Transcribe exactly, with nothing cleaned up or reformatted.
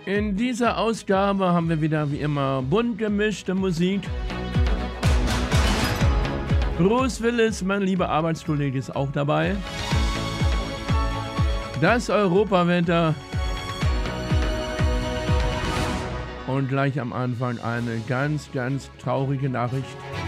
In dieser Ausgabe haben wir wieder wie immer bunt gemischte Musik. Bruce Willis, mein lieber Arbeitskollege, ist auch dabei. Das Europawetter. Und gleich am Anfang eine ganz, ganz traurige Nachricht.